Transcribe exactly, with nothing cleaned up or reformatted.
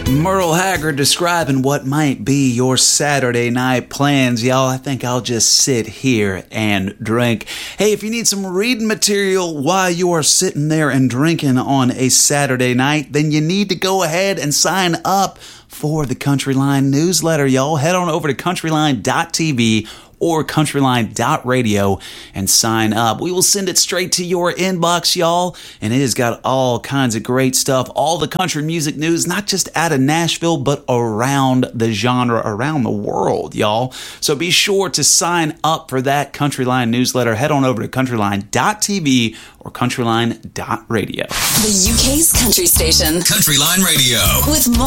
Merle Haggard describing what might be your Saturday night plans. Y'all, I think I'll just sit here and drink. Hey, if you need some reading material while you are sitting there and drinking on a Saturday night, then you need to go ahead and sign up for the Countryline newsletter, y'all. Head on over to countryline dot t v or countryline dot radio and sign up. We will send it straight to your inbox, y'all, and it has got all kinds of great stuff, all the country music news, not just out of Nashville, but around the genre, around the world, y'all. So be sure to sign up for that Countryline newsletter. Head on over to countryline dot t v or countryline dot radio. The U K's country station. Countryline Radio. With more